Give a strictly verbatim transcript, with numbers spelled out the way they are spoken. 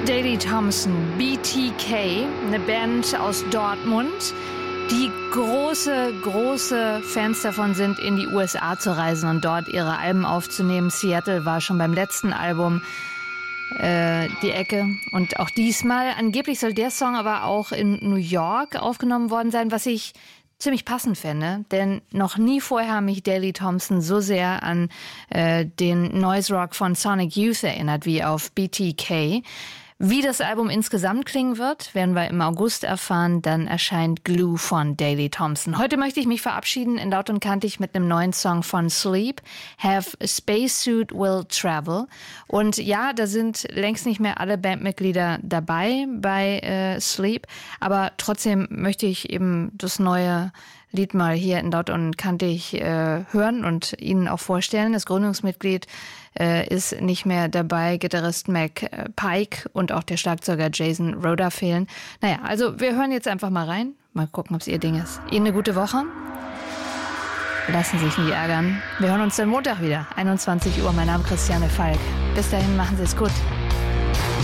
Daley Thompson, B T K, eine Band aus Dortmund, die große, große Fans davon sind, in die U S A zu reisen und dort ihre Alben aufzunehmen. Seattle war schon beim letzten Album äh, die Ecke. Und auch diesmal, angeblich soll der Song aber auch in New York aufgenommen worden sein, was ich ziemlich passend fände, denn noch nie vorher hat mich Daley Thompson so sehr an äh, den Noise Rock von Sonic Youth erinnert wie auf B T K. Wie das Album insgesamt klingen wird, werden wir im August erfahren. Dann erscheint Glue von Daley Thompson. Heute möchte ich mich verabschieden in Laut und Kantig mit einem neuen Song von Sleep. Have a Spacesuit Will Travel. Und ja, da sind längst nicht mehr alle Bandmitglieder dabei bei äh, Sleep. Aber trotzdem möchte ich eben das neue Lied mal hier in Laut und Kantig äh, hören und Ihnen auch vorstellen. Das Gründungsmitglied äh, ist nicht mehr dabei. Gitarrist Mac Pike und auch der Schlagzeuger Jason Roda fehlen. Naja, also wir hören jetzt einfach mal rein. Mal gucken, ob es Ihr Ding ist. Ihnen eine gute Woche. Lassen Sie sich nie ärgern. Wir hören uns dann Montag wieder. einundzwanzig Uhr. Mein Name ist Christiane Falk. Bis dahin, machen Sie es gut.